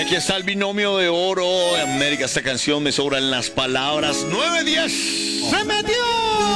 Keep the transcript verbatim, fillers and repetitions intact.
Aquí está el binomio de oro de América. Esta canción me sobran las palabras. nueve diez. ¡Se metió!